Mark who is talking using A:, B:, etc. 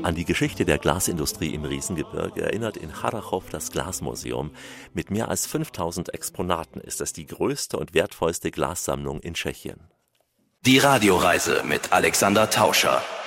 A: An die Geschichte der Glasindustrie im Riesengebirge erinnert in Harrachov das Glasmuseum. Mit mehr als 5000 Exponaten ist es die größte und wertvollste Glassammlung in Tschechien.
B: Die Radioreise mit Alexander Tauscher.